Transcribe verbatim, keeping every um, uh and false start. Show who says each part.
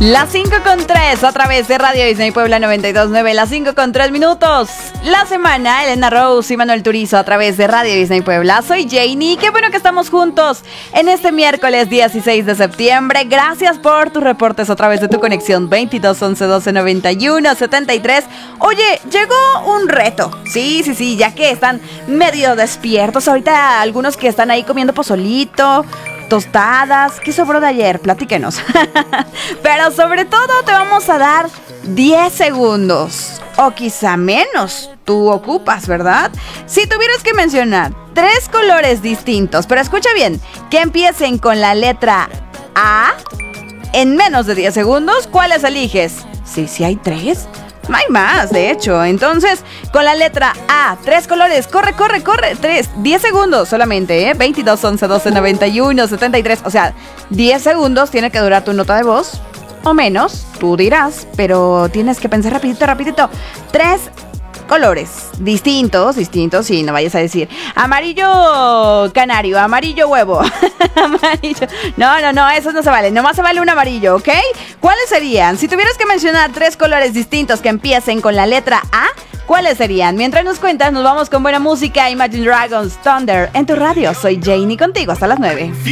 Speaker 1: Las cinco con tres a través de Radio Disney Puebla noventa y dos punto nueve, las cinco con tres minutos. La semana, Elena Rose y Manuel Turizo a través de Radio Disney Puebla. Soy Janie, qué bueno que estamos juntos en este miércoles dieciséis de septiembre. Gracias por tus reportes a través de tu conexión veintidós once doce noventa y uno setenta y tres. Oye, llegó un reto. Sí, sí, sí, ya que están medio despiertos. Ahorita algunos que están ahí comiendo pozolito, tostadas. ¿Qué sobró de ayer? Platíquenos. Pero sobre todo te vamos a dar diez segundos o quizá menos. Tú ocupas, ¿verdad? Si tuvieras que mencionar tres colores distintos, pero escucha bien, que empiecen con la letra A en menos de diez segundos, ¿cuáles eliges? Sí, sí hay tres. No hay más, de hecho. Entonces, con la letra A, tres colores, corre, corre, corre, tres, diez segundos solamente, ¿eh? veintidós once doce noventa y uno setenta y tres, o sea, diez segundos tiene que durar tu nota de voz, o menos, tú dirás, pero tienes que pensar rapidito, rapidito. Tres colores distintos, distintos, y no vayas a decir amarillo canario, amarillo huevo, amarillo. No, no, no, eso no se vale, nomás se vale un amarillo, ¿ok? ¿Cuáles serían? Si tuvieras que mencionar tres colores distintos que empiecen con la letra A, ¿cuáles serían? Mientras nos cuentas, nos vamos con buena música. Imagine Dragons, Thunder, en tu radio. Soy Janie contigo hasta las nueve.